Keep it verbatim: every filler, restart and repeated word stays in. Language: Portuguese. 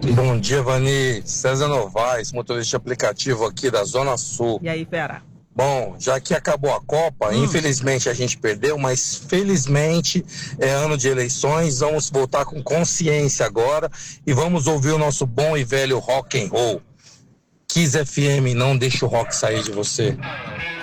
Bom dia, Vani. César Novaes, motorista de aplicativo aqui da Zona Sul. E aí, fera? Bom, já que acabou a Copa, hum. infelizmente a gente perdeu, mas felizmente é ano de eleições, vamos voltar com consciência agora e vamos ouvir o nosso bom e velho rock and roll. Kiss F M, não deixa o rock sair de você.